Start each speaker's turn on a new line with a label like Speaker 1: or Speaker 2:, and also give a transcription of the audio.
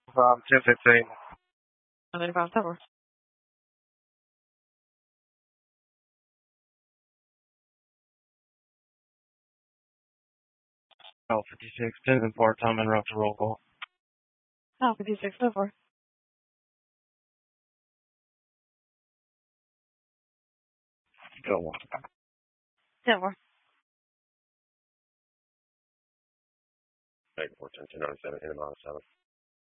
Speaker 1: 10:15.
Speaker 2: 95 Tower.
Speaker 1: Oh, 56. 10 and part-time interrupt roll call.
Speaker 2: Oh, 56 over.
Speaker 1: Go on.
Speaker 2: Tower.
Speaker 1: 8 14 297 in and out of 7.